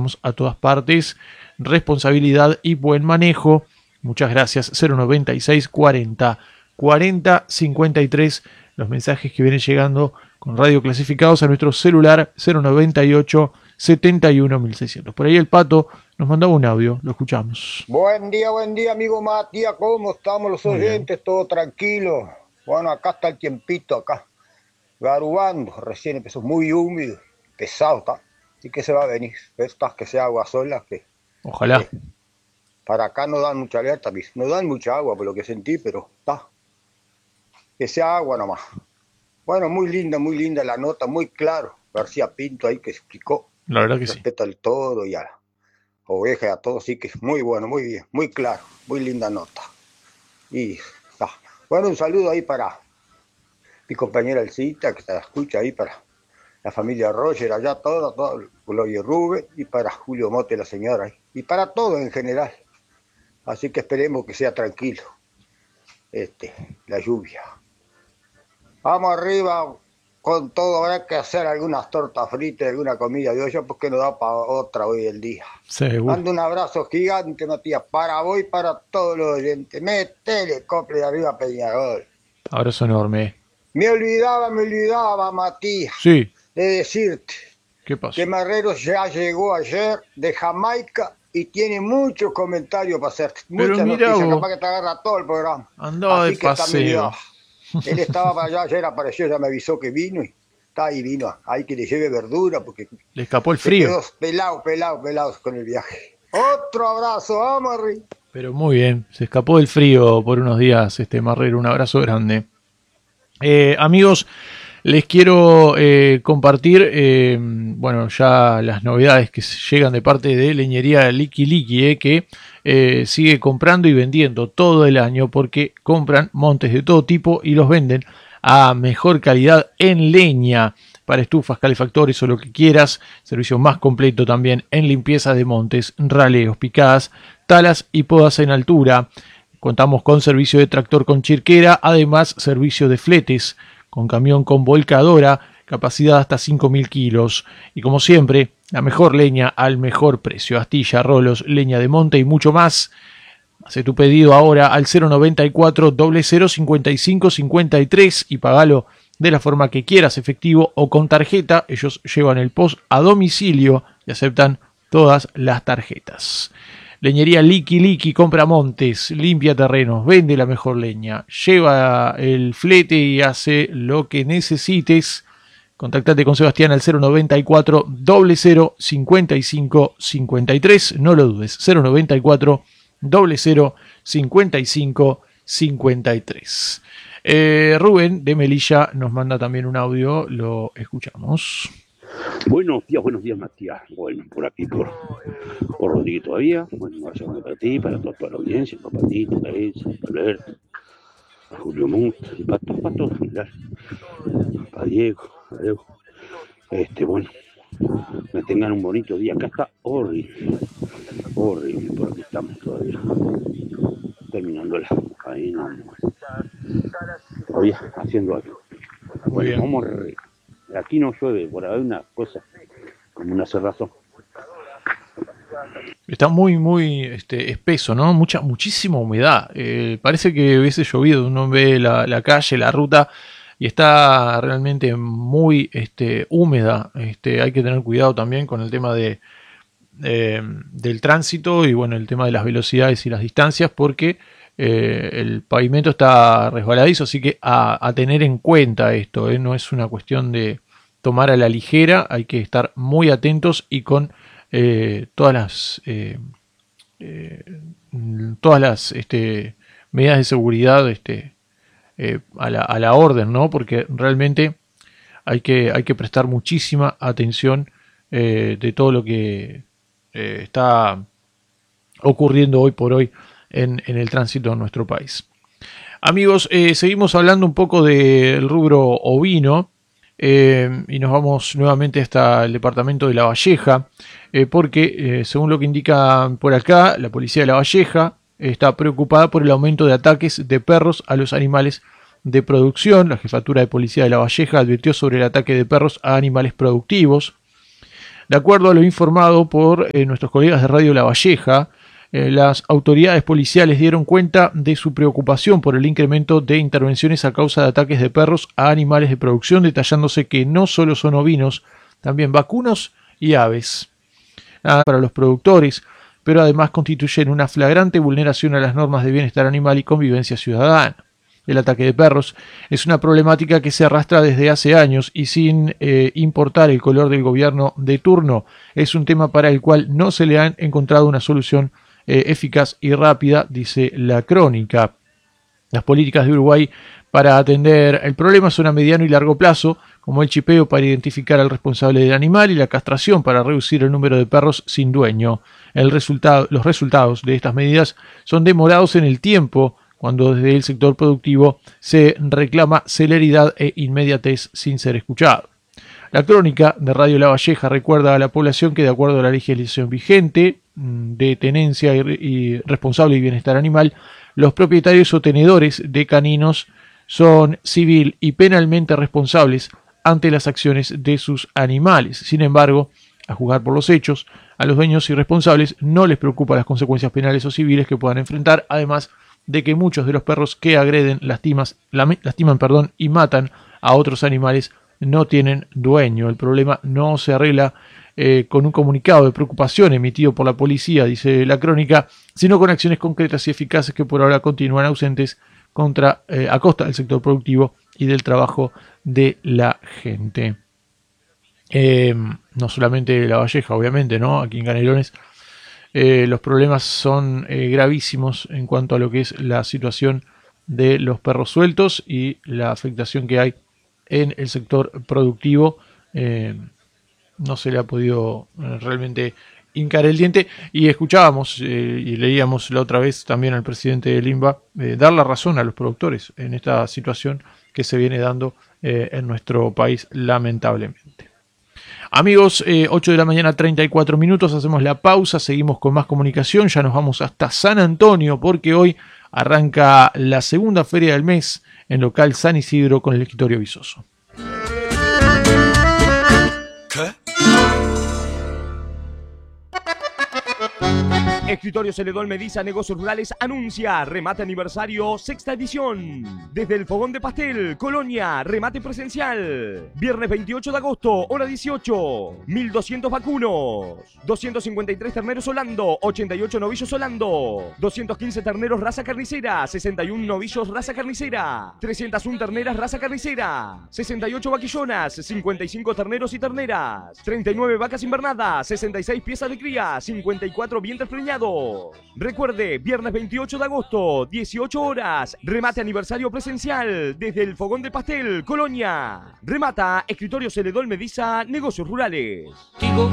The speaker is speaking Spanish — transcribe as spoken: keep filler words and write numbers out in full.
vamos a todas partes. Responsabilidad y buen manejo. Muchas gracias. Cero noventa y seis cuarenta cuarenta cincuenta y tres. Los mensajes que vienen llegando con radio clasificados a nuestro celular cero noventa y ocho setenta y uno mil seiscientos. Por ahí el Pato nos mandaba un audio, lo escuchamos. Buen día, buen día, amigo Matías, ¿cómo estamos los oyentes? Todo tranquilo. Bueno, acá está el tiempito, acá, garubando, recién empezó muy húmedo, pesado está, y que se va a venir, estas que sea agua sola, que... Ojalá. Eh, para acá no dan mucha alerta, no dan mucha agua por lo que sentí, pero está, que sea agua nomás. Bueno, muy linda, muy linda la nota, muy claro, García Pinto ahí que explicó. La verdad que sí. Respecto al todo y a la oveja y a todo, sí que es muy bueno, muy bien, muy claro, muy linda nota. Y ah, bueno, un saludo ahí para mi compañera Elcita, que se la escucha ahí, para la familia Roger, allá todo, todo, Gloria Rubén, y para Julio Mote, la señora, ahí, y para todo en general. Así que esperemos que sea tranquilo este, la lluvia. Vamos arriba con todo, habrá que hacer algunas tortas fritas, alguna comida de olla, porque no da para otra hoy el día. Seguro. Mando un abrazo gigante, Matías, para vos y para todos los oyentes. Métele, cople de arriba, Peñarol. Abrazo enorme. Me olvidaba, me olvidaba, Matías, sí. de decirte ¿Qué pasó? que Marreros ya llegó ayer de Jamaica y tiene muchos comentarios para hacerte. Pero muchas mira noticias, vos, capaz que te agarra todo el programa. andaba Así de que paseo. Él estaba para allá, ayer apareció, ya me avisó que vino y está ahí, vino. Hay que le lleve verdura porque le escapó el frío. Quedó pelado, pelado, pelado con el viaje. Otro abrazo, vamos arriba. Pero muy bien, se escapó del frío por unos días, este Marrero, un abrazo grande. Eh, amigos, les quiero eh, compartir, eh, bueno, ya las novedades que llegan de parte de Leñería Liki Liki, eh, que eh, sigue comprando y vendiendo todo el año porque compran montes de todo tipo y los venden a mejor calidad en leña para estufas, calefactores o lo que quieras. Servicio más completo también en limpieza de montes, raleos, picadas, talas y podas en altura. Contamos con servicio de tractor con chirquera, además servicio de fletes con camión con volcadora, capacidad hasta cinco mil kilos. Y como siempre, la mejor leña al mejor precio. Astilla, rolos, leña de monte y mucho más. Hace tu pedido ahora al cero noventa y cuatro, cero cero cincuenta y cinco cincuenta y tres y pagalo de la forma que quieras, efectivo o con tarjeta. Ellos llevan el post a domicilio y aceptan todas las tarjetas. Leñería Liki Liki, compra montes, limpia terrenos, vende la mejor leña, lleva el flete y hace lo que necesites. Contactate con Sebastián al cero noventa y cuatro, cero cero cincuenta y cinco cincuenta y tres. No lo dudes, cero noventa y cuatro, cero cero cincuenta y cinco cincuenta y tres. Eh, Rubén de Melilla nos manda también un audio, lo escuchamos. Buenos días, buenos días, Matías. Bueno, por aquí, por, por Rodrigo todavía. Bueno, un abrazo para ti, para toda, toda la audiencia, para Patito, para Elsa, para Alberto, para Julio Munt, y para todos, para todos, para Diego, para Diego. Este, bueno, me tengan un bonito día. Acá está horrible, horrible, por aquí estamos todavía, terminando la faena, todavía haciendo algo. Muy bien. Vamos a Aquí no llueve, por ahí una cosa como una cerrazón. Está muy, muy este, espeso, ¿no? Mucha, muchísima humedad. Eh, parece que hubiese llovido. Uno ve la, la calle, la ruta, y está realmente muy este, húmeda. Este, hay que tener cuidado también con el tema de, eh, del tránsito y bueno, el tema de las velocidades y las distancias, porque eh, el pavimento está resbaladizo, así que a, a tener en cuenta esto, ¿eh? No es una cuestión de tomar a la ligera, hay que estar muy atentos y con eh, todas las eh, eh, todas las este, medidas de seguridad este, eh, a, la, a la orden, ¿no? Porque realmente hay que, hay que prestar muchísima atención eh, de todo lo que eh, está ocurriendo hoy por hoy en, en el tránsito en nuestro país. Amigos, eh, seguimos hablando un poco del rubro ovino. Eh, y nos vamos nuevamente hasta el departamento de La Valleja, eh, porque eh, según lo que indica por acá, la policía de La Valleja está preocupada por el aumento de ataques de perros a los animales de producción. La jefatura de policía de La Valleja advirtió sobre el ataque de perros a animales productivos. De acuerdo a lo informado por eh, nuestros colegas de Radio La Valleja, eh, las autoridades policiales dieron cuenta de su preocupación por el incremento de intervenciones a causa de ataques de perros a animales de producción, detallándose que no solo son ovinos, también vacunos y aves. Nada para los productores, pero además constituyen una flagrante vulneración a las normas de bienestar animal y convivencia ciudadana. El ataque de perros es una problemática que se arrastra desde hace años y sin eh, importar el color del gobierno de turno, es un tema para el cual no se le ha encontrado una solución eh, eficaz y rápida, dice la crónica. Las políticas de Uruguay para atender el problema son a mediano y largo plazo, como el chipeo para identificar al responsable del animal y la castración para reducir el número de perros sin dueño. El resultado, los resultados de estas medidas son demorados en el tiempo, cuando desde el sector productivo se reclama celeridad e inmediatez sin ser escuchado. La crónica de Radio La Valleja recuerda a la población que, de acuerdo a la legislación vigente de tenencia y responsable y bienestar animal, los propietarios o tenedores de caninos son civil y penalmente responsables ante las acciones de sus animales. Sin embargo, a juzgar por los hechos, a los dueños y responsables no les preocupan las consecuencias penales o civiles que puedan enfrentar, además de que muchos de los perros que agreden, lastimas, lastiman perdón, y matan a otros animales no tienen dueño. El problema no se arregla eh, con un comunicado de preocupación emitido por la policía, dice la crónica, sino con acciones concretas y eficaces que por ahora continúan ausentes contra, eh, a costa del sector productivo y del trabajo de la gente. Eh, no solamente La Valleja, obviamente, ¿no? Aquí en Canelones Eh, los problemas son eh, gravísimos en cuanto a lo que es la situación de los perros sueltos y la afectación que hay en el sector productivo. Eh, no se le ha podido eh, realmente hincar el diente, y escuchábamos eh, y leíamos la otra vez también al presidente del INBA eh, dar la razón a los productores en esta situación que se viene dando eh, en nuestro país, lamentablemente. Amigos, eh, ocho de la mañana, treinta y cuatro minutos, hacemos la pausa, seguimos con más comunicación, ya nos vamos hasta San Antonio porque hoy arranca la segunda feria del mes en local San Isidro con el escritorio Visoso. ¿Qué? Escritorio Celedón Mediza Negocios Rurales anuncia remate aniversario sexta edición. Desde el Fogón de Pastel, Colonia, remate presencial. Viernes veintiocho de agosto, hora dieciocho. mil doscientos vacunos. doscientos cincuenta y tres terneros Holando, ochenta y ocho novillos Holando. doscientos quince terneros raza carnicera, sesenta y uno novillos raza carnicera. trescientas una terneras raza carnicera. sesenta y ocho vaquillonas, cincuenta y cinco terneros y terneras. treinta y nueve vacas invernadas, sesenta y seis piezas de cría, cincuenta y cuatro vientres preñados. Recuerde, viernes veintiocho de agosto, dieciocho horas, remate aniversario presencial desde el Fogón de Pastel, Colonia. Remata Escritorio Celedón Mediza Negocios Rurales.